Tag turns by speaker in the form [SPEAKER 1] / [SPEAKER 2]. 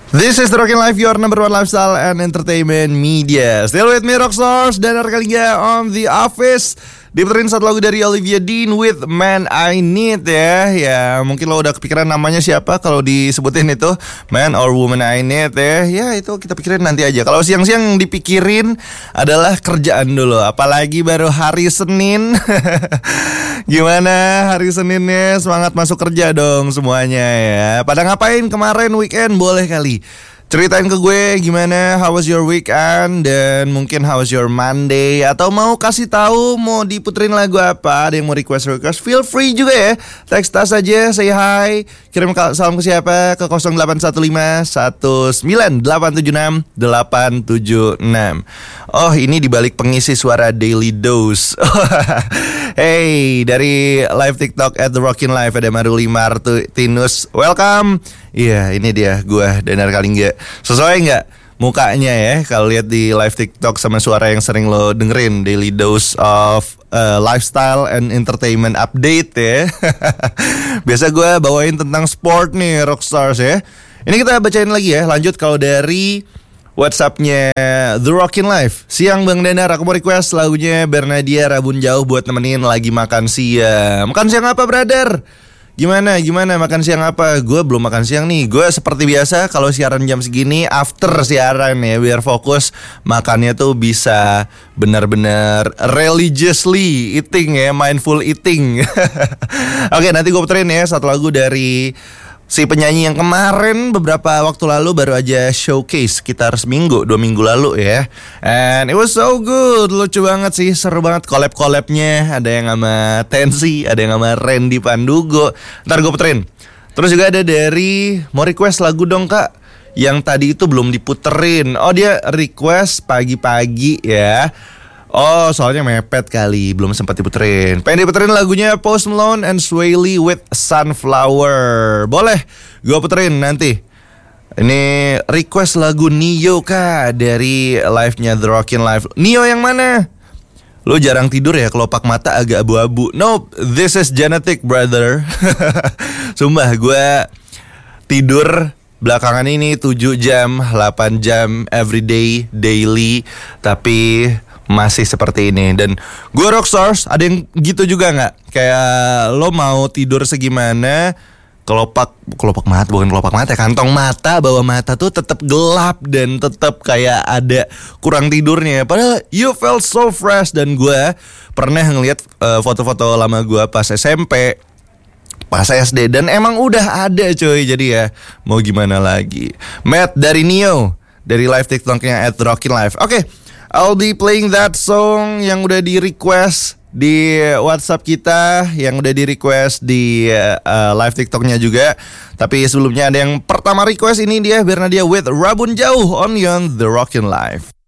[SPEAKER 1] This is the Rockin' Life, your number one lifestyle and entertainment media. Still with me, Rockstars, dan kalinya on The Office. Diputerin satu lagu dari Olivia Dean with Man I Need ya. Ya mungkin lo udah kepikiran namanya siapa kalau disebutin itu Man or Woman I Need ya. Ya itu kita pikirin nanti aja. Kalau siang-siang dipikirin adalah kerjaan dulu. Apalagi baru hari Senin. Gimana hari Seninnya? Semangat masuk kerja dong semuanya ya. Pada ngapain kemarin weekend? Boleh kali ceritain ke gue gimana, how was your weekend, dan mungkin how was your Monday. Atau mau kasih tahu mau diputerin lagu apa, ada yang mau request, feel free juga ya. Text us aja, say hi, kirim salam ke siapa, ke 0815-19876-876. Oh ini dibalik pengisi suara Daily Dose. Hey, dari live TikTok at The Rockin' Life ada Maruli Martinus. Welcome. Iya, ini dia gue Danar Kalingga. Sesuai nggak mukanya ya kalau lihat di live TikTok sama suara yang sering lo dengerin, Daily Dose of Lifestyle and Entertainment Update ya. Biasa gue bawain tentang sport nih, Rockstars ya. Ini kita bacain lagi ya. Lanjut kalau dari WhatsApp-nya The Rockin' Life. Siang Bang Danar, aku mau request lagunya Bernadia Rabun Jauh buat nemenin lagi makan siang. Makan siang apa, brother? Gimana makan siang apa? Gue belum makan siang nih. Gue seperti biasa kalau siaran jam segini after siaran ya, biar fokus makannya tuh bisa benar-benar religiously eating ya, mindful eating. Oke, nanti gue puterin ya satu lagu dari si penyanyi yang kemarin beberapa waktu lalu baru aja showcase sekitar 2 minggu lalu ya. And it was so good, lucu banget sih, seru banget collab-collabnya. Ada yang sama Tensi, ada yang sama Randy Pandugo. Ntar gue puterin. Terus juga ada dari mau request lagu dong kak, yang tadi itu belum diputerin. Oh dia request pagi-pagi ya. Oh soalnya mepet kali, belum sempat diputerin. Pengen diputerin lagunya Post Malone and Sway Lee with Sunflower. Boleh, gue puterin nanti. Ini request lagu Nio kak, dari live-nya The Rockin' Life. Nio yang mana? Lo jarang tidur ya, kelopak mata agak abu-abu. Nope, this is genetic brother. Sumpah gue tidur belakangan ini 7 jam, 8 jam everyday, daily. Tapi masih seperti ini. Dan gue Rockstars, ada yang gitu juga gak? Kayak lo mau tidur segimana, kelopak mata, bukan kelopak mata, kantong mata, bawah mata tuh tetap gelap dan tetap kayak ada kurang tidurnya. Padahal you felt so fresh. Dan gue pernah ngeliat foto-foto lama gue pas SMP, pas SD, dan emang udah ada coy. Jadi ya mau gimana lagi. Matt dari Nio, dari live TikToknya at The Rockin' Life. Oke, I'll be playing that song yang udah di request di WhatsApp kita, yang udah di request di live TikToknya juga. Tapi sebelumnya ada yang pertama request, ini dia Bernadia with Rabun Jauh on The Rockin' Life.